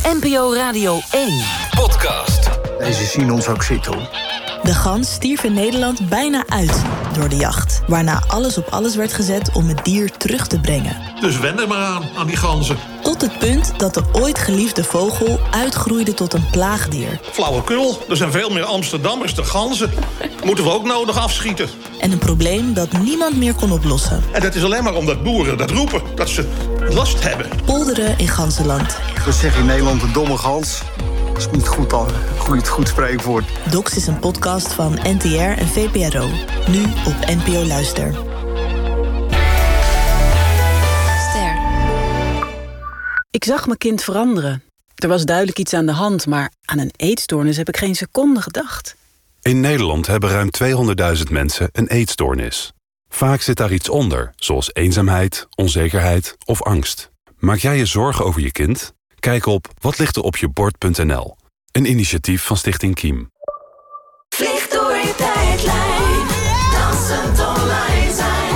NPO Radio 1 podcast. Deze zien ons ook zitten, hoor. De gans stierf in Nederland bijna uit door de jacht. Waarna alles op alles werd gezet om het dier terug te brengen. Dus wend er maar aan die ganzen. Tot het punt dat de ooit geliefde vogel uitgroeide tot een plaagdier. Flauwekul, er zijn veel meer Amsterdammers dan ganzen. Moeten we ook nodig afschieten. En een probleem dat niemand meer kon oplossen. En dat is alleen maar omdat boeren dat roepen, dat ze last hebben. Polderen in ganzenland. We zeggen in Nederland een domme gans. Dat is niet goed spreekwoord. Dox is een podcast van NTR en VPRO. Nu op NPO Luister. Ster. Ik zag mijn kind veranderen. Er was duidelijk iets aan de hand, maar aan een eetstoornis heb ik geen seconde gedacht. In Nederland hebben ruim 200.000 mensen een eetstoornis. Vaak zit daar iets onder, zoals eenzaamheid, onzekerheid of angst. Maak jij je zorgen over je kind? Kijk op watlichteropjebord.nl. Een initiatief van Stichting Kiem. Vlieg door je tijdlijn, dansend online zijn.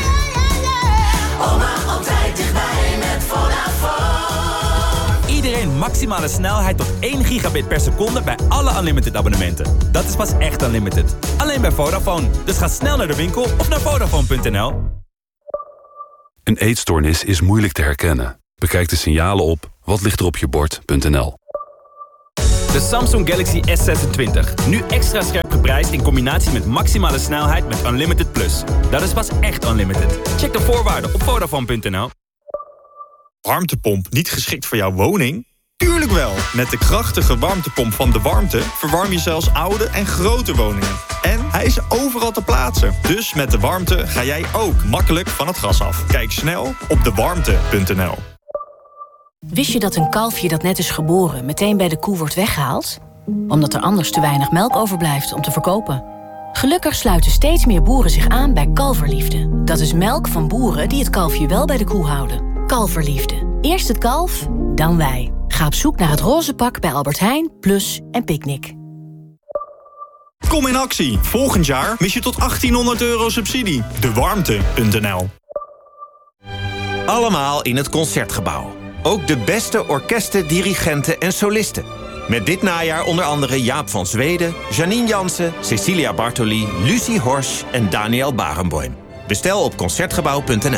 Oma altijd dichtbij met Vodafone. Iedereen maximale snelheid tot 1 gigabit per seconde bij alle Unlimited abonnementen. Dat is pas echt Unlimited. Alleen bij Vodafone. Dus ga snel naar de winkel of naar Vodafone.nl. Een eetstoornis is moeilijk te herkennen. Bekijk de signalen op watlichteropjebord.nl. De Samsung Galaxy S26. Nu extra scherp geprijsd in combinatie met maximale snelheid met Unlimited Plus. Dat is pas echt Unlimited. Check de voorwaarden op Vodafone.nl. Warmtepomp niet geschikt voor jouw woning? Tuurlijk wel! Met de krachtige warmtepomp van De Warmte verwarm je zelfs oude en grote woningen. En hij is overal te plaatsen. Dus met De Warmte ga jij ook makkelijk van het gas af. Kijk snel op dewarmte.nl. Wist je dat een kalfje dat net is geboren meteen bij de koe wordt weggehaald? Omdat er anders te weinig melk overblijft om te verkopen. Gelukkig sluiten steeds meer boeren zich aan bij Kalverliefde. Dat is melk van boeren die het kalfje wel bij de koe houden. Kalverliefde. Eerst het kalf, dan wij. Ga op zoek naar het roze pak bij Albert Heijn, Plus en Picnic. Kom in actie. Volgend jaar mis je tot €1800 subsidie. Dewarmte.nl. Allemaal in het Concertgebouw. Ook de beste orkesten, dirigenten en solisten. Met dit najaar onder andere Jaap van Zweden, Janine Jansen, Cecilia Bartoli, Lucie Horsch en Daniel Barenboim. Bestel op Concertgebouw.nl.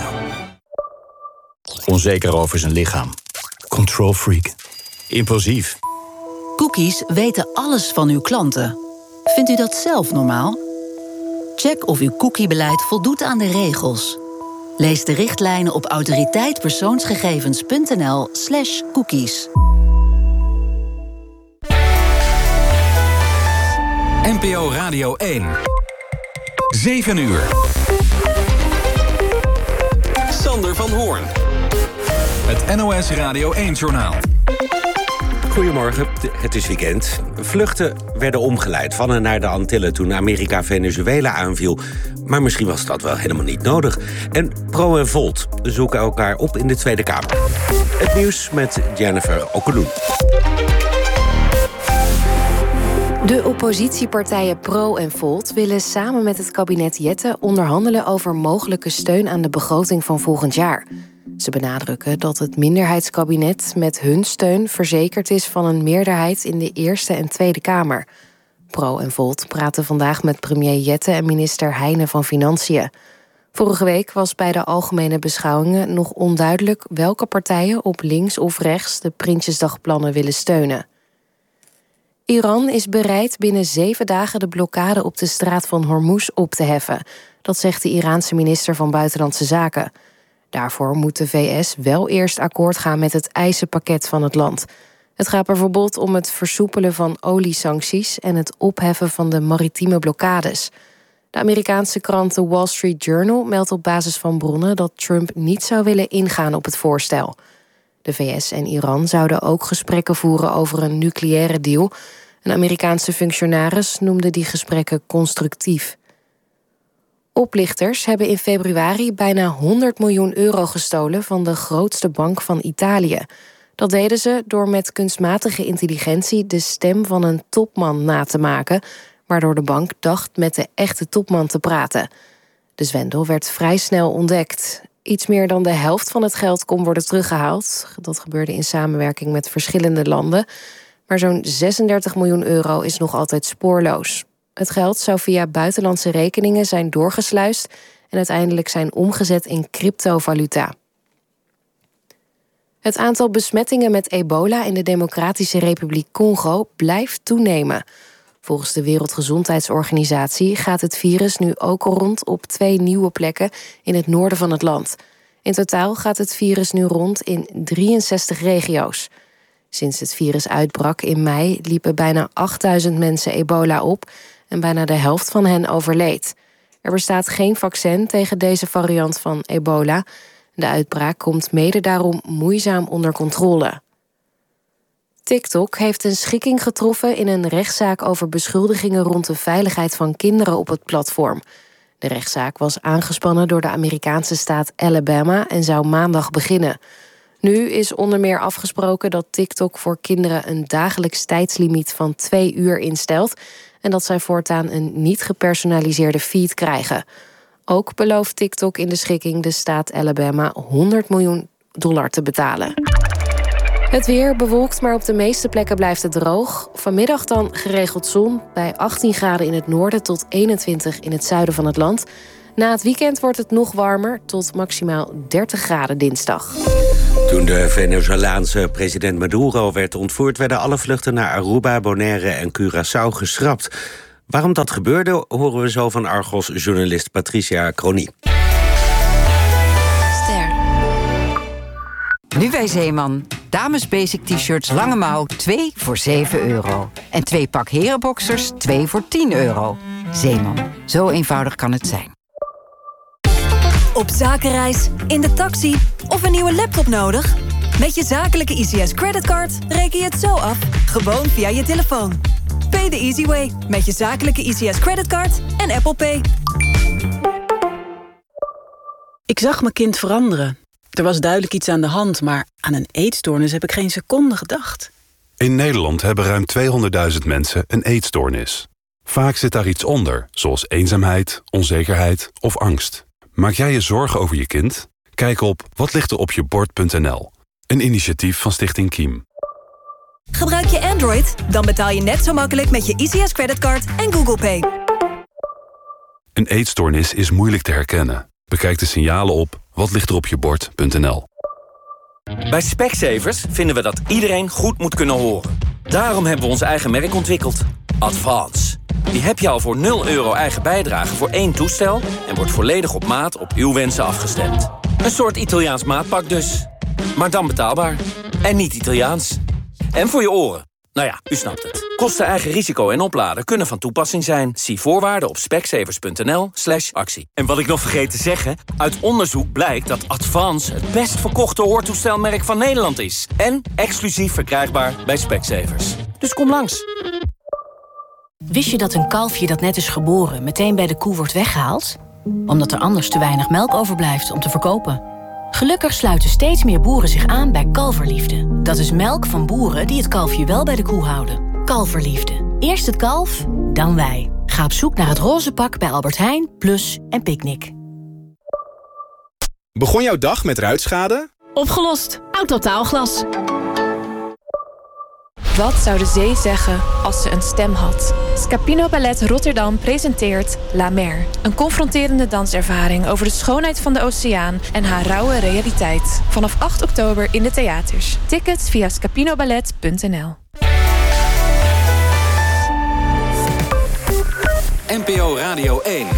Onzeker over zijn lichaam. Control freak. Impulsief. Cookies weten alles van uw klanten. Vindt u dat zelf normaal? Check of uw cookiebeleid voldoet aan de regels. Lees de richtlijnen op autoriteitpersoonsgegevens.nl/cookies. NPO Radio 1. 7 uur. Sander van Hoorn. Het NOS Radio 1-journaal. Goedemorgen, het is weekend. Vluchten werden omgeleid van en naar de Antillen toen Amerika Venezuela aanviel. Maar misschien was dat wel helemaal niet nodig. En Pro en Volt zoeken elkaar op in de Tweede Kamer. Het nieuws met Jennifer Okkeloen. De oppositiepartijen Pro en Volt willen samen met het kabinet Jette onderhandelen over mogelijke steun aan de begroting van volgend jaar. Ze benadrukken dat het minderheidskabinet met hun steun verzekerd is van een meerderheid in de Eerste en Tweede Kamer. Pro en Volt praten vandaag met premier Jette en minister Heijnen van Financiën. Vorige week was bij de algemene beschouwingen nog onduidelijk welke partijen op links of rechts de Prinsjesdagplannen willen steunen. Iran is bereid binnen 7 dagen de blokkade op de straat van Hormuz op te heffen. Dat zegt de Iraanse minister van Buitenlandse Zaken. Daarvoor moet de VS wel eerst akkoord gaan met het eisenpakket van het land. Het gaat bijvoorbeeld om het versoepelen van oliesancties en het opheffen van de maritieme blokkades. De Amerikaanse krant The Wall Street Journal meldt op basis van bronnen dat Trump niet zou willen ingaan op het voorstel. De VS en Iran zouden ook gesprekken voeren over een nucleaire deal. Een Amerikaanse functionaris noemde die gesprekken constructief. Oplichters hebben in februari bijna 100 miljoen euro gestolen van de grootste bank van Italië. Dat deden ze door met kunstmatige intelligentie de stem van een topman na te maken, waardoor de bank dacht met de echte topman te praten. De zwendel werd vrij snel ontdekt. Iets meer dan de helft van het geld kon worden teruggehaald. Dat gebeurde in samenwerking met verschillende landen. Maar zo'n 36 miljoen euro is nog altijd spoorloos. Het geld zou via buitenlandse rekeningen zijn doorgesluist en uiteindelijk zijn omgezet in cryptovaluta. Het aantal besmettingen met ebola in de Democratische Republiek Congo blijft toenemen. Volgens de Wereldgezondheidsorganisatie gaat het virus nu ook rond op 2 nieuwe plekken in het noorden van het land. In totaal gaat het virus nu rond in 63 regio's. Sinds het virus uitbrak in mei liepen bijna 8000 mensen ebola op en bijna de helft van hen overleed. Er bestaat geen vaccin tegen deze variant van ebola. De uitbraak komt mede daarom moeizaam onder controle. TikTok heeft een schikking getroffen in een rechtszaak over beschuldigingen rond de veiligheid van kinderen op het platform. De rechtszaak was aangespannen door de Amerikaanse staat Alabama en zou maandag beginnen. Nu is onder meer afgesproken dat TikTok voor kinderen een dagelijks tijdslimiet van 2 uur instelt en dat zij voortaan een niet gepersonaliseerde feed krijgen. Ook belooft TikTok in de schikking de staat Alabama $100 miljoen te betalen. Het weer bewolkt, maar op de meeste plekken blijft het droog. Vanmiddag dan geregeld zon, bij 18 graden in het noorden tot 21 in het zuiden van het land. Na het weekend wordt het nog warmer, tot maximaal 30 graden dinsdag. Toen de Venezolaanse president Maduro werd ontvoerd, werden alle vluchten naar Aruba, Bonaire en Curaçao geschrapt. Waarom dat gebeurde, horen we zo van Argos-journalist Patricia Crony. Nu bij Zeeman. Dames basic t-shirts lange mouw 2 voor €7. En 2 pak herenboxers 2 voor €10. Zeeman. Zo eenvoudig kan het zijn. Op zakenreis, in de taxi of een nieuwe laptop nodig? Met je zakelijke ICS creditcard reken je het zo af, gewoon via je telefoon. Pay the easy way met je zakelijke ICS creditcard en Apple Pay. Ik zag mijn kind veranderen. Er was duidelijk iets aan de hand, maar aan een eetstoornis heb ik geen seconde gedacht. In Nederland hebben ruim 200.000 mensen een eetstoornis. Vaak zit daar iets onder, zoals eenzaamheid, onzekerheid of angst. Maak jij je zorgen over je kind? Kijk op watlichteropjebord.nl. Een initiatief van Stichting Kiem. Gebruik je Android? Dan betaal je net zo makkelijk met je ICS creditcard en Google Pay. Een eetstoornis is moeilijk te herkennen. Bekijk de signalen op watlichteropjebord.nl. Bij Specsavers vinden we dat iedereen goed moet kunnen horen. Daarom hebben we ons eigen merk ontwikkeld. Advance. Die heb je al voor €0 eigen bijdrage voor 1 toestel en wordt volledig op maat op uw wensen afgestemd. Een soort Italiaans maatpak dus. Maar dan betaalbaar. En niet Italiaans. En voor je oren. Nou ja, u snapt het. Kosten, eigen risico en opladen kunnen van toepassing zijn. Zie voorwaarden op specsavers.nl/actie. En wat ik nog vergeet te zeggen, uit onderzoek blijkt dat Advance het best verkochte hoortoestelmerk van Nederland is. En exclusief verkrijgbaar bij Specsavers. Dus kom langs. Wist je dat een kalfje dat net is geboren meteen bij de koe wordt weggehaald? Omdat er anders te weinig melk overblijft om te verkopen. Gelukkig sluiten steeds meer boeren zich aan bij Kalverliefde. Dat is melk van boeren die het kalfje wel bij de koe houden. Kalverliefde. Eerst het kalf, dan wij. Ga op zoek naar het roze pak bij Albert Heijn, Plus en Picnic. Begon jouw dag met ruitschade? Opgelost. Autotaalglas. Wat zou de zee zeggen als ze een stem had? Scapino Ballet Rotterdam presenteert La Mer. Een confronterende danservaring over de schoonheid van de oceaan en haar rauwe realiteit. Vanaf 8 oktober in de theaters. Tickets via scapinoballet.nl. NPO Radio 1.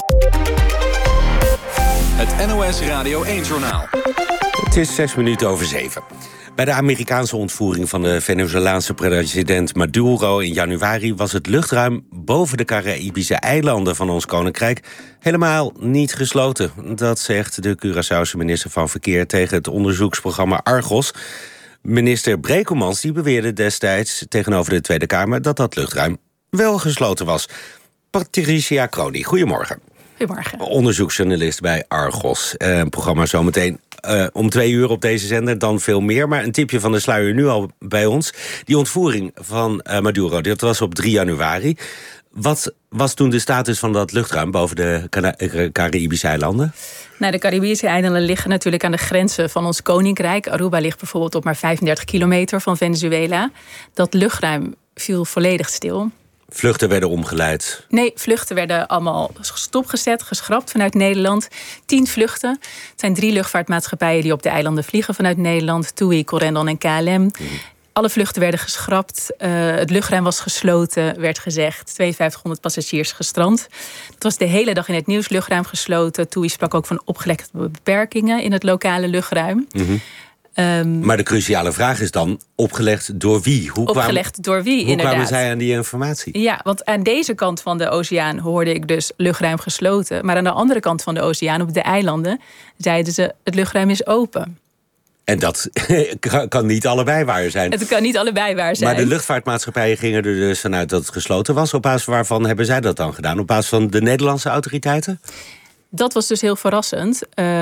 Het NOS Radio 1-journaal. Het is 6:07. Bij de Amerikaanse ontvoering van de Venezolaanse president Maduro in januari was het luchtruim boven de Caraïbische eilanden van ons koninkrijk helemaal niet gesloten. Dat zegt de Curaçaose minister van Verkeer tegen het onderzoeksprogramma Argos. Minister Brekelmans die beweerde destijds tegenover de Tweede Kamer dat dat luchtruim wel gesloten was. Patricia Crony, goedemorgen. Goedemorgen. Onderzoeksjournalist bij Argos. Programma zometeen om 2 uur op deze zender, dan veel meer. Maar een tipje van de sluier nu al bij ons. Die ontvoering van Maduro, dat was op 3 januari. Wat was toen de status van dat luchtruim boven de Caraïbische eilanden? Nou, de Caribische eilanden liggen natuurlijk aan de grenzen van ons koninkrijk. Aruba ligt bijvoorbeeld op maar 35 kilometer van Venezuela. Dat luchtruim viel volledig stil. Vluchten werden omgeleid? Nee, vluchten werden allemaal stopgezet, geschrapt vanuit Nederland. 10 vluchten. Het zijn 3 luchtvaartmaatschappijen die op de eilanden vliegen vanuit Nederland. TUI, Corendon en KLM. Alle vluchten werden geschrapt. Het luchtruim was gesloten, werd gezegd. 5200 passagiers gestrand. Het was de hele dag in het nieuws, luchtruim gesloten. TUI sprak ook van opgelegde beperkingen in het lokale luchtruim. Maar de cruciale vraag is dan, opgelegd door wie? Door wie, inderdaad. Hoe kwamen zij aan die informatie? Ja, want aan deze kant van de oceaan hoorde ik dus luchtruim gesloten. Maar aan de andere kant van de oceaan, op de eilanden, zeiden ze het luchtruim is open. En dat kan niet allebei waar zijn. Het kan niet allebei waar zijn. Maar de luchtvaartmaatschappijen gingen er dus vanuit dat het gesloten was. Op basis waarvan hebben zij dat dan gedaan? Op basis van de Nederlandse autoriteiten? Dat was dus heel verrassend.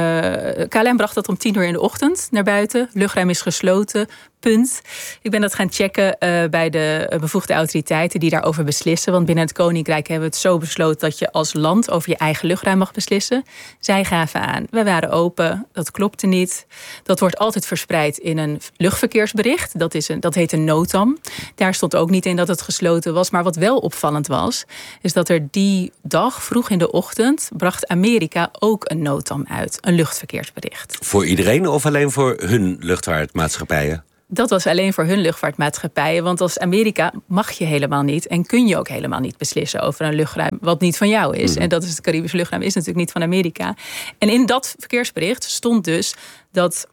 KLM bracht dat om 10 uur in de ochtend naar buiten. Luchtruim is gesloten, punt. Ik ben dat gaan checken bij de bevoegde autoriteiten die daarover beslissen. Want binnen het Koninkrijk hebben we het zo besloten dat je als land over je eigen luchtruim mag beslissen. Zij gaven aan, we waren open, dat klopte niet. Dat wordt altijd verspreid in een luchtverkeersbericht. Dat heet een NOTAM. Daar stond ook niet in dat het gesloten was. Maar wat wel opvallend was, is dat er die dag, vroeg in de ochtend, bracht Amerika ook een NOTAM uit. Een luchtverkeersbericht. Voor iedereen of alleen voor hun luchtvaartmaatschappijen? Dat was alleen voor hun luchtvaartmaatschappijen. Want als Amerika mag je helemaal niet en kun je ook helemaal niet beslissen over een luchtruim wat niet van jou is. En dat is het Caribische luchtruim, is natuurlijk niet van Amerika. En in dat verkeersbericht stond dus dat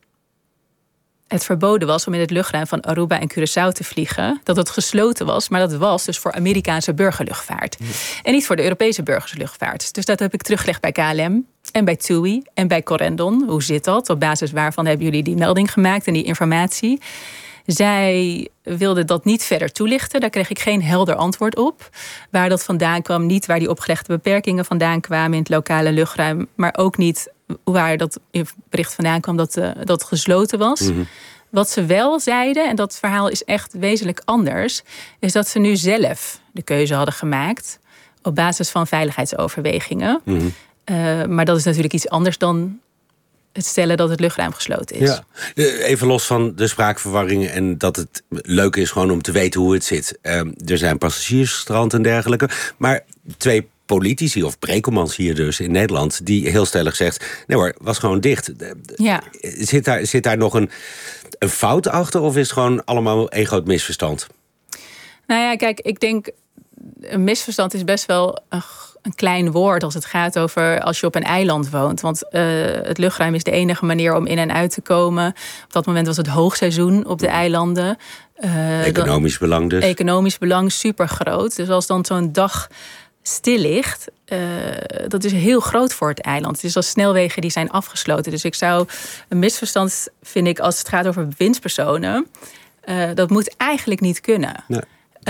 het verboden was om in het luchtruim van Aruba en Curaçao te vliegen. Dat het gesloten was, maar dat was dus voor Amerikaanse burgerluchtvaart. En niet voor de Europese burgerluchtvaart. Dus dat heb ik teruggelegd bij KLM en bij TUI en bij Corendon. Hoe zit dat? Op basis waarvan hebben jullie die melding gemaakt en die informatie? Zij wilden dat niet verder toelichten. Daar kreeg ik geen helder antwoord op. Waar dat vandaan kwam, niet waar die opgelegde beperkingen vandaan kwamen in het lokale luchtruim, maar ook niet waar dat bericht vandaan kwam dat gesloten was. Wat ze wel zeiden, en dat verhaal is echt wezenlijk anders, is dat ze nu zelf de keuze hadden gemaakt op basis van veiligheidsoverwegingen. Maar dat is natuurlijk iets anders dan het stellen dat het luchtruim gesloten is. Ja. Even los van de spraakverwarringen en dat het leuk is gewoon om te weten hoe het zit. Er zijn passagiers gestrand en dergelijke. Maar 2 politici of Brekelmans hier dus in Nederland die heel stellig zegt, nee hoor, was gewoon dicht. Ja. Zit daar nog een fout achter of is het gewoon allemaal een groot misverstand? Nou ja, kijk, ik denk een misverstand is best wel een klein woord als het gaat over als je op een eiland woont. Want het luchtruim is de enige manier om in en uit te komen. Op dat moment was het hoogseizoen op de eilanden. Economisch belang dus. Economisch belang, super groot. Dus als dan zo'n dag stil ligt, dat is heel groot voor het eiland. Het is als snelwegen die zijn afgesloten. Dus ik zou een misverstand, vind ik, als het gaat over bewindspersonen, dat moet eigenlijk niet kunnen. Nee.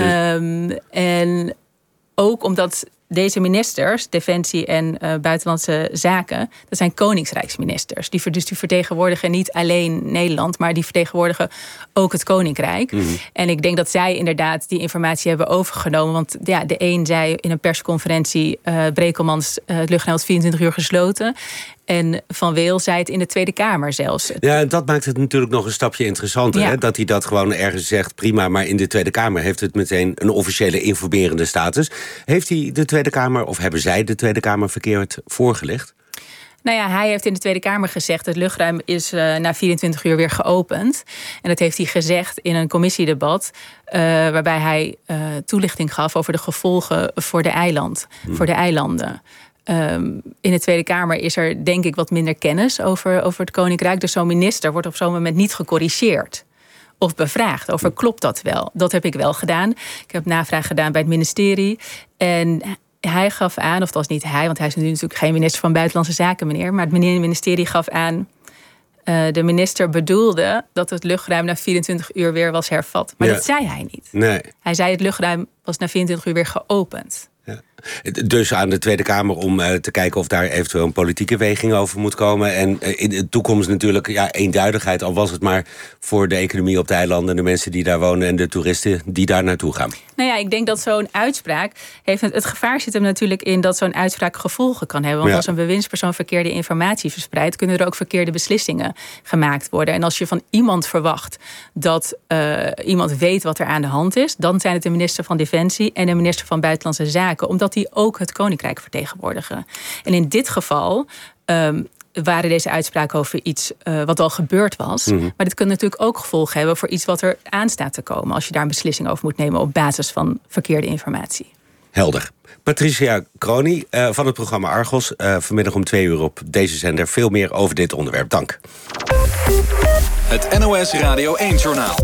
En ook omdat deze ministers, Defensie en Buitenlandse Zaken, dat zijn koningsrijksministers. Die vertegenwoordigen niet alleen Nederland, maar die vertegenwoordigen ook het koninkrijk. En ik denk dat zij inderdaad die informatie hebben overgenomen. Want ja, de een zei in een persconferentie, Brekelmans, het luchtruim was 24 uur gesloten. En Van Weel zei het in de Tweede Kamer zelfs. Ja, en dat maakt het natuurlijk nog een stapje interessanter. Ja. Hè? Dat hij dat gewoon ergens zegt, prima, maar in de Tweede Kamer heeft het meteen een officiële informerende status. Heeft hij de Tweede Kamer, of hebben zij de Tweede Kamer verkeerd voorgelegd? Nou ja, hij heeft in de Tweede Kamer gezegd, het luchtruim is na 24 uur weer geopend. En dat heeft hij gezegd in een commissiedebat, waarbij hij toelichting gaf over de gevolgen voor de eilanden. In de Tweede Kamer is er denk ik wat minder kennis over het Koninkrijk. Dus zo'n minister wordt op zo'n moment niet gecorrigeerd of bevraagd over klopt dat wel. Dat heb ik wel gedaan. Ik heb navraag gedaan bij het ministerie. En hij gaf aan, of dat was niet hij, want hij is nu natuurlijk geen minister van Buitenlandse Zaken, meneer. Maar het ministerie gaf aan, de minister bedoelde dat het luchtruim na 24 uur weer was hervat. Maar dat zei hij niet. Nee. Hij zei het luchtruim was na 24 uur weer geopend. Ja. Dus aan de Tweede Kamer om te kijken of daar eventueel een politieke weging over moet komen. En in de toekomst natuurlijk eenduidigheid, al was het maar voor de economie op de eilanden, de mensen die daar wonen en de toeristen die daar naartoe gaan. Nou ja, ik denk dat zo'n uitspraak het gevaar zit hem natuurlijk in dat zo'n uitspraak gevolgen kan hebben. Want als een bewindspersoon verkeerde informatie verspreidt, kunnen er ook verkeerde beslissingen gemaakt worden. En als je van iemand verwacht dat iemand weet wat er aan de hand is, dan zijn het de minister van Defensie en de minister van Buitenlandse Zaken, omdat die ook het Koninkrijk vertegenwoordigen. En in dit geval waren deze uitspraken over iets wat al gebeurd was. Mm-hmm. Maar dit kan natuurlijk ook gevolgen hebben voor iets wat er aan staat te komen, als je daar een beslissing over moet nemen op basis van verkeerde informatie. Helder. Patricia Crony van het programma Argos. Vanmiddag om 2 uur op deze zender. Veel meer over dit onderwerp. Dank. Het NOS Radio 1-journaal.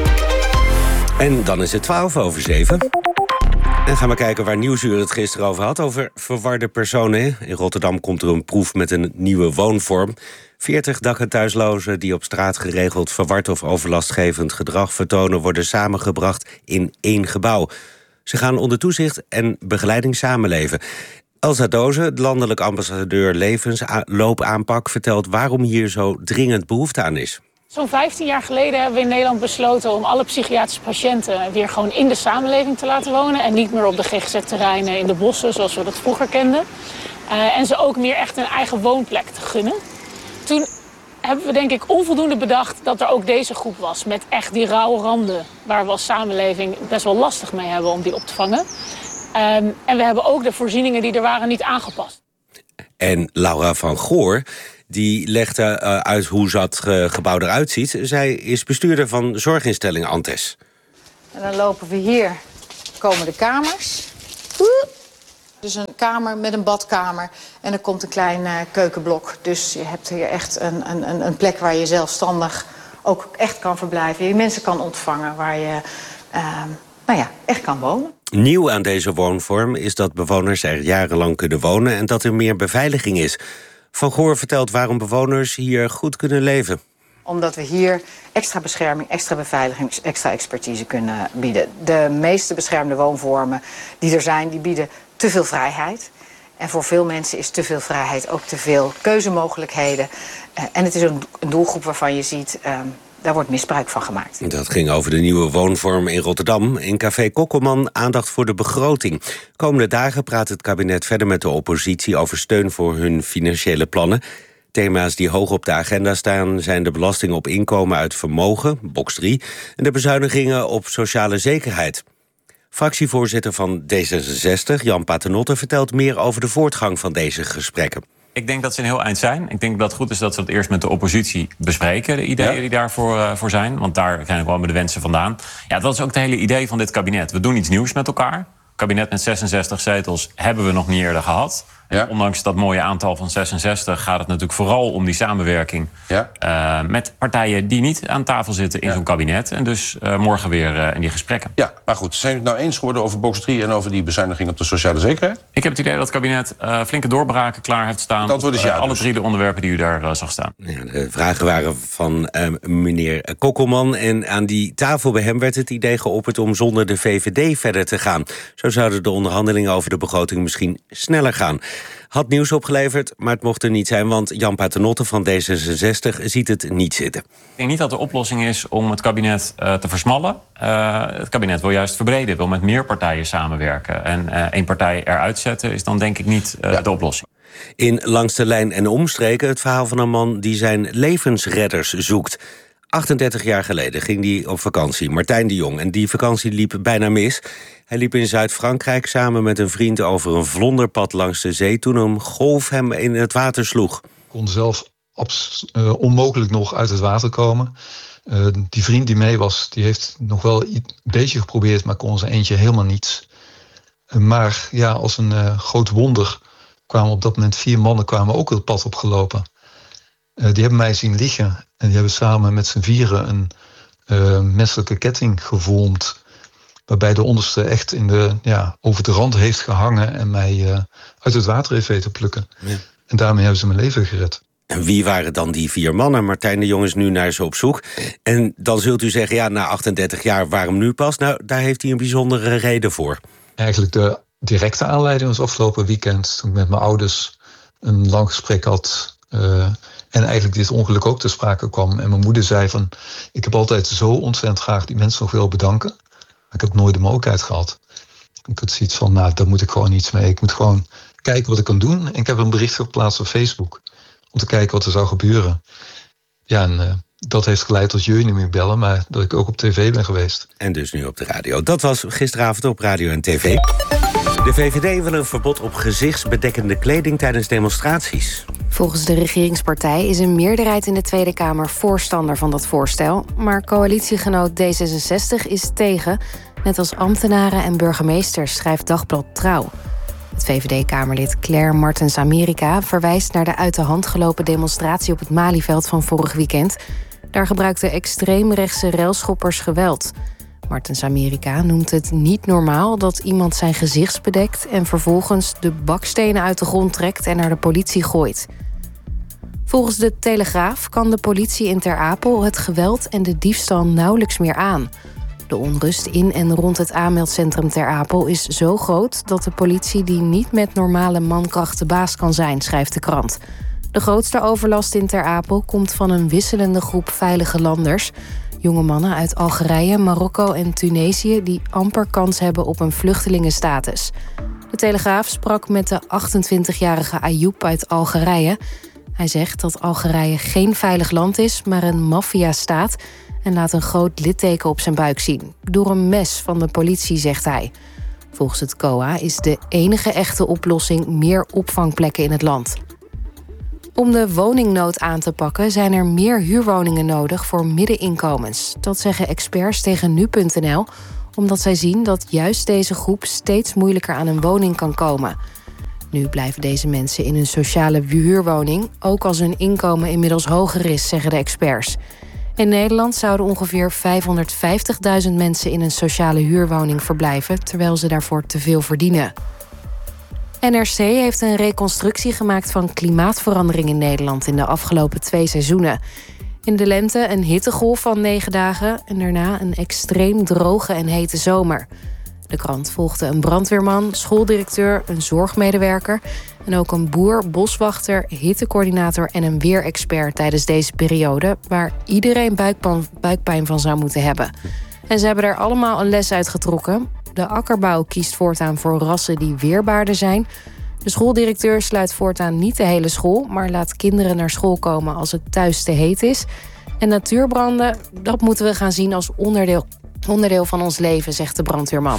En dan is het 7:12. En gaan we kijken waar Nieuwsuur het gisteren over had. Over verwarde personen. In Rotterdam komt er een proef met een nieuwe woonvorm. 40 dak- en thuislozen die op straat geregeld verward of overlastgevend gedrag vertonen, worden samengebracht in 1 gebouw. Ze gaan onder toezicht en begeleiding samenleven. Elsa Doze, landelijk ambassadeur levensloopaanpak, vertelt waarom hier zo dringend behoefte aan is. Zo'n 15 jaar geleden hebben we in Nederland besloten om alle psychiatrische patiënten weer gewoon in de samenleving te laten wonen. En niet meer op de GGZ-terreinen in de bossen zoals we dat vroeger kenden. En ze ook meer echt een eigen woonplek te gunnen. Toen hebben we denk ik onvoldoende bedacht dat er ook deze groep was. Met echt die rauwe randen waar we als samenleving best wel lastig mee hebben om die op te vangen. En we hebben ook de voorzieningen die er waren niet aangepast. En Laura van Goor, die legde uit hoe dat gebouw eruit ziet. Zij is bestuurder van zorginstelling Antes. En dan lopen we hier, komen de kamers. Dus een kamer met een badkamer en er komt een klein keukenblok. Dus je hebt hier echt een plek waar je zelfstandig ook echt kan verblijven. Je mensen kan ontvangen, waar je echt kan wonen. Nieuw aan deze woonvorm is dat bewoners er jarenlang kunnen wonen en dat er meer beveiliging is. Van Goor vertelt waarom bewoners hier goed kunnen leven. Omdat we hier extra bescherming, extra beveiliging, extra expertise kunnen bieden. De meeste beschermde woonvormen die er zijn, die bieden te veel vrijheid. En voor veel mensen is te veel vrijheid ook te veel keuzemogelijkheden. En het is een doelgroep waarvan je ziet, daar wordt misbruik van gemaakt. Dat ging over de nieuwe woonvorm in Rotterdam. In Café Kokkelman aandacht voor de begroting. Komende dagen praat het kabinet verder met de oppositie over steun voor hun financiële plannen. Thema's die hoog op de agenda staan zijn de belasting op inkomen uit vermogen, box 3... en de bezuinigingen op sociale zekerheid. Fractievoorzitter van D66, Jan Paternotte, vertelt meer over de voortgang van deze gesprekken. Ik denk dat ze een heel eind zijn. Ik denk dat het goed is dat ze het eerst met de oppositie bespreken, de ideeën die daarvoor voor zijn. Want daar zijn gewoon de wensen vandaan. Ja, dat is ook het hele idee van dit kabinet. We doen iets nieuws met elkaar. Het kabinet met 66 zetels hebben we nog niet eerder gehad. Ja. Ondanks dat mooie aantal van 66 gaat het natuurlijk vooral om die samenwerking met partijen die niet aan tafel zitten in zo'n kabinet. En dus morgen weer in die gesprekken. Ja, maar goed, zijn we het nou eens geworden over box 3 en over die bezuiniging op de sociale zekerheid? Ik heb het idee dat het kabinet flinke doorbraken klaar heeft staan. Dat wordt dus ja, alle 3 de onderwerpen die u daar zag staan. Ja, de vragen waren van meneer Kokkelman. En aan die tafel bij hem werd het idee geopperd om zonder de VVD verder te gaan. Zo zouden de onderhandelingen over de begroting misschien sneller gaan. Had nieuws opgeleverd, maar het mocht er niet zijn, want Jan Paternotte van D66 ziet het niet zitten. Ik denk niet dat de oplossing is om het kabinet te versmallen. Het kabinet wil juist verbreden, wil met meer partijen samenwerken. En één partij eruit zetten is dan denk ik niet de oplossing. In Langs de Lijn en Omstreken het verhaal van een man die zijn levensredders zoekt. 38 jaar geleden ging hij op vakantie, Martijn de Jong. En die vakantie liep bijna mis. Hij liep in Zuid-Frankrijk samen met een vriend over een vlonderpad langs de zee toen een golf hem in het water sloeg. Ik kon zelf onmogelijk nog uit het water komen. Die vriend die mee was, die heeft nog wel een beetje geprobeerd, maar kon zijn eentje helemaal niets. Maar ja, als een groot wonder kwamen op dat moment 4 mannen kwamen ook het pad opgelopen. Die hebben mij zien liggen en die hebben samen met z'n vieren een menselijke ketting gevormd. Waarbij de onderste echt over de rand heeft gehangen en mij uit het water heeft weten plukken. Ja. En daarmee hebben ze mijn leven gered. En wie waren dan die 4 mannen? Martijn de Jong is nu naar ze op zoek. En dan zult u zeggen, ja, na 38 jaar, waarom nu pas? Nou, daar heeft hij een bijzondere reden voor. Eigenlijk de directe aanleiding was afgelopen weekend, toen ik met mijn ouders een lang gesprek had en eigenlijk dit ongeluk ook ter sprake kwam. En mijn moeder zei van, ik heb altijd zo ontzettend graag die mensen nog willen bedanken, maar ik heb nooit de mogelijkheid gehad. Ik had zoiets van, daar moet ik gewoon iets mee. Ik moet gewoon kijken wat ik kan doen. En ik heb een bericht geplaatst op Facebook om te kijken wat er zou gebeuren. Ja, en dat heeft geleid tot jullie niet meer bellen, maar dat ik ook op tv ben geweest. En dus nu op de radio. Dat was gisteravond op radio en tv. De VVD wil een verbod op gezichtsbedekkende kleding tijdens demonstraties. Volgens de regeringspartij is een meerderheid in de Tweede Kamer voorstander van dat voorstel. Maar coalitiegenoot D66 is tegen, net als ambtenaren en burgemeesters, schrijft Dagblad Trouw. Het VVD-kamerlid Claire Martens-Amerika verwijst naar de uit de hand gelopen demonstratie op het Malieveld van vorig weekend. Daar gebruikten extreemrechtse railschoppers geweld. Martens-Amerika noemt het niet normaal dat iemand zijn gezicht bedekt en vervolgens de bakstenen uit de grond trekt en naar de politie gooit. Volgens de Telegraaf kan de politie in Ter Apel het geweld en de diefstal nauwelijks meer aan. De onrust in en rond het aanmeldcentrum Ter Apel is zo groot dat de politie die niet met normale mankracht de baas kan zijn, schrijft de krant. De grootste overlast in Ter Apel komt van een wisselende groep veilige landers. Jonge mannen uit Algerije, Marokko en Tunesië die amper kans hebben op een vluchtelingenstatus. De Telegraaf sprak met de 28-jarige Ayoub uit Algerije. Hij zegt dat Algerije geen veilig land is, maar een maffiastaat, en laat een groot litteken op zijn buik zien. Door een mes van de politie, zegt hij. Volgens het COA is de enige echte oplossing meer opvangplekken in het land. Om de woningnood aan te pakken zijn er meer huurwoningen nodig voor middeninkomens. Dat zeggen experts tegen nu.nl, omdat zij zien dat juist deze groep steeds moeilijker aan een woning kan komen. Nu blijven deze mensen in een sociale huurwoning, ook als hun inkomen inmiddels hoger is, zeggen de experts. In Nederland zouden ongeveer 550.000 mensen in een sociale huurwoning verblijven, terwijl ze daarvoor te veel verdienen. NRC heeft een reconstructie gemaakt van klimaatverandering in Nederland in de afgelopen 2 seizoenen. In de lente een hittegolf van 9 dagen en daarna een extreem droge en hete zomer. De krant volgde een brandweerman, schooldirecteur, een zorgmedewerker en ook een boer, boswachter, hittecoördinator en een weerexpert tijdens deze periode, waar iedereen buikpijn van zou moeten hebben. En ze hebben er allemaal een les uit getrokken. De akkerbouw kiest voortaan voor rassen die weerbaarder zijn. De schooldirecteur sluit voortaan niet de hele school, maar laat kinderen naar school komen als het thuis te heet is. En natuurbranden, dat moeten we gaan zien als onderdeel van ons leven, zegt de brandweerman.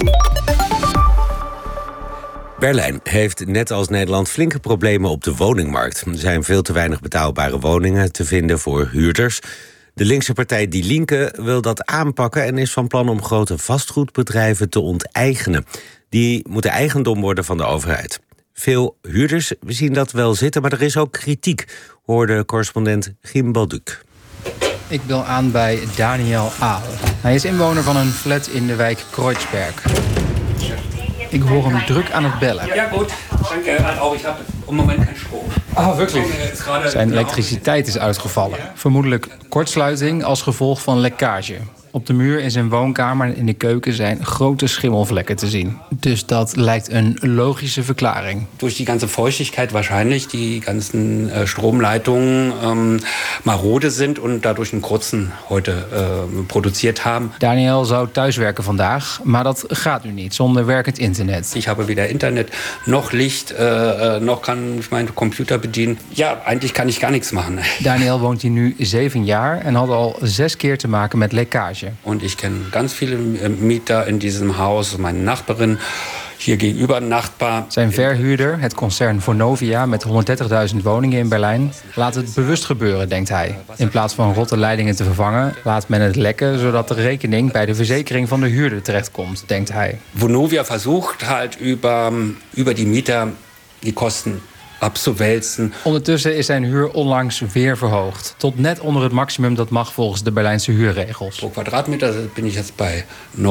Berlijn heeft net als Nederland flinke problemen op de woningmarkt. Er zijn veel te weinig betaalbare woningen te vinden voor huurders. De linkse partij Die Linke wil dat aanpakken en is van plan om grote vastgoedbedrijven te onteigenen. Die moeten eigendom worden van de overheid. Veel huurders zien dat wel zitten, maar er is ook kritiek, hoorde correspondent Gim Balduc. Ik bel aan bij Daniel Aal. Hij is inwoner van een flat in de wijk Kreuzberg. Ik hoor hem druk aan het bellen. Ja, goed. Dank je. Oh, ik heb op het moment geen stroom. Ah, wirklich? Zijn elektriciteit is uitgevallen. Vermoedelijk kortsluiting als gevolg van lekkage. Op de muur in zijn woonkamer en in de keuken zijn grote schimmelvlekken te zien. Dus dat lijkt een logische verklaring. Durch die ganze Feuchtigkeit wahrscheinlich die ganzen Stromleitungen marode sind und dadurch einen kurzen heute produziert haben. Daniel zou thuiswerken vandaag, maar dat gaat nu niet zonder werkend internet. Ich habe weder Internet noch Licht, noch kann ich meinen Computer bedienen. Ja, eigentlich kann ich gar nichts machen. Daniel woont hier nu 7 jaar en had al 6 keer te maken met lekkage. Und ich kenne ganz viele Mieter in diesem Haus. Meine Nachbarin, hier gegenüber een Nachbar. Zijn verhuurder, het concern Vonovia met 130.000 woningen in Berlijn, laat het bewust gebeuren, denkt hij. In plaats van rotte leidingen te vervangen, laat men het lekken, zodat de rekening bij de verzekering van de huurder terechtkomt, denkt hij. Vonovia versucht halt über die Mieter die Kosten abzuwälzen. Ondertussen is zijn huur onlangs weer verhoogd. Tot net onder het maximum dat mag volgens de Berlijnse huurregels. Pro Quadratmeter bin ich jetzt bei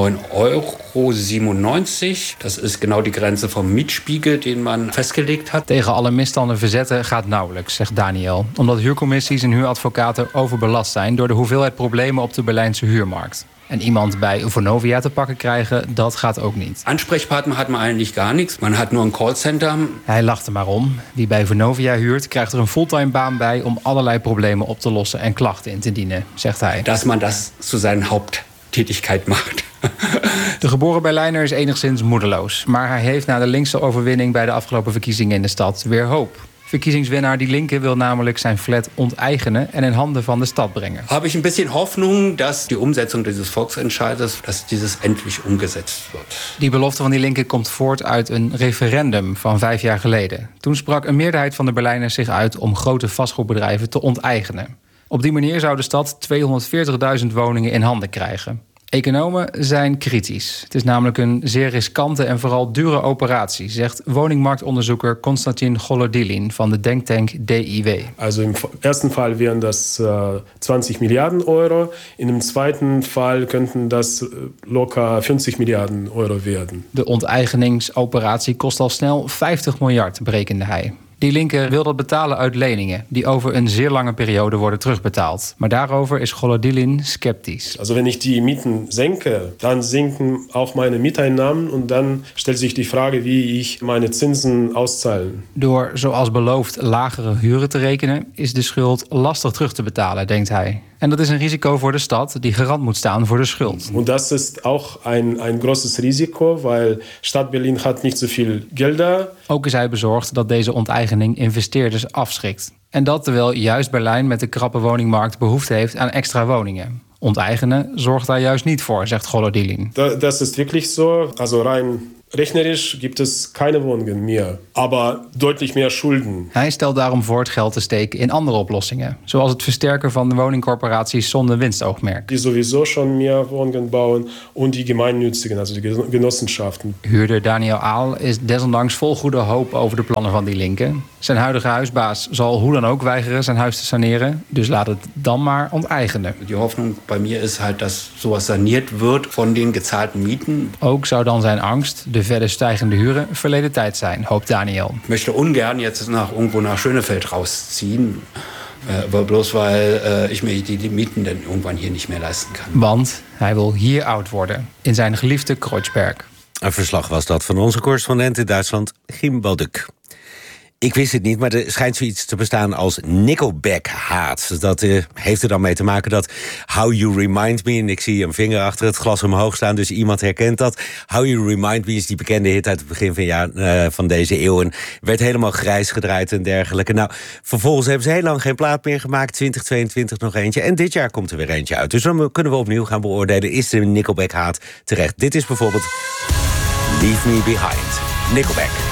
9,97 €. Dat is genau die Grenze vom Mietspiegel, den man festgelegt hat. Tegen alle misstanden verzetten gaat nauwelijks, zegt Daniel. Omdat huurcommissies en huuradvocaten overbelast zijn door de hoeveelheid problemen op de Berlijnse huurmarkt. En iemand bij Vonovia te pakken krijgen, dat gaat ook niet. Ansprechpartner had man eigenlijk gar niks. Man had nur een callcenter. Hij lacht er maar om. Wie bij Vonovia huurt, krijgt er een fulltime baan bij om allerlei problemen op te lossen en klachten in te dienen, zegt hij. Dat man dat zu zijn Haupttätigkeit macht. De geboren Berlijner is enigszins moedeloos. Maar hij heeft na de linkse overwinning bij de afgelopen verkiezingen in de stad weer hoop. Verkiezingswinnaar Die Linke wil namelijk zijn flat onteigenen en in handen van de stad brengen. Heb ik een beetje Hoffnung, dat die Umsetzung dieses Volksentscheides, dat dieses endlich umgesetzt wordt. Die belofte van Die Linke komt voort uit een referendum van 5 jaar geleden. Toen sprak een meerderheid van de Berlijners zich uit om grote vastgoedbedrijven te onteigenen. Op die manier zou de stad 240.000 woningen in handen krijgen. Economen zijn kritisch. Het is namelijk een zeer riskante en vooral dure operatie, zegt woningmarktonderzoeker Konstantin Golodilin van de denktank DIW. Also im ersten Fall wären das 20 Milliarden Euro. In dem zweiten Fall könnten das locker 50 Milliarden Euro werden. De onteigeningsoperatie kost al snel 50 miljard, berekende hij. Die Linke wil dat betalen uit leningen, die over een zeer lange periode worden terugbetaald. Maar daarover is Golodilin sceptisch. Also wenn ich die Mieten senke, dann sinken auch meine Mieteinnahmen und dann stellt sich die Frage, wie ich meine Zinsen auszahlen. Door, zoals beloofd, lagere huren te rekenen, is de schuld lastig terug te betalen, denkt hij. En dat is een risico voor de stad die garant moet staan voor de schuld. Und das ist auch ein großes Risiko, weil Stadt Berlin hat nicht so viel Gelder. Ook is hij bezorgd dat deze onteigening investeerders afschrikt. En dat terwijl juist Berlijn met de krappe woningmarkt behoefte heeft aan extra woningen. Onteigenen zorgt daar juist niet voor, zegt Golodilin. Das ist wirklich so. Also rein rechnerisch gibt es keine Wohnungen mehr, aber deutlich mehr Schulden. Hij stelt daarom voor het geld te steken in andere oplossingen, zoals het versterken van de woningcorporaties zonder winstoogmerk. Die sowieso schon meer Wohnungen bouwen und die gemeinnützigen, also die Genossenschaften. Huurder Daniel Aal is desondanks vol goede hoop over de plannen van Die Linke. Zijn huidige huisbaas zal hoe dan ook weigeren zijn huis te saneren, dus laat het dan maar onteigenen. Die Hoffnung bei mir ist halt, dass sowas saniert wird von den gezahlten Mieten. Ook zou dan zijn angst, de verder stijgende huren, verleden tijd zijn, hoopt Daniel. Ich möchte ungern jetzt irgendwo nach Schönefeld rausziehen. Bloß weil ich mir die Mieten dann irgendwann hier nicht mehr leisten kann. Want hij wil hier oud worden, in zijn geliefde Kreuzberg. Een verslag was dat van onze correspondent in Duitsland, Gim Balduk. Ik wist het niet, maar er schijnt zoiets te bestaan als Nickelback-haat. Dat heeft er dan mee te maken dat How You Remind Me... en ik zie een vinger achter het glas omhoog staan, dus iemand herkent dat. How You Remind Me is die bekende hit uit het begin van deze eeuw... en werd helemaal grijs gedraaid en dergelijke. Nou, vervolgens hebben ze heel lang geen plaat meer gemaakt. 2022 nog eentje. En dit jaar komt er weer eentje uit. Dus dan kunnen we opnieuw gaan beoordelen, is de Nickelback-haat terecht? Dit is bijvoorbeeld Leave Me Behind. Nickelback.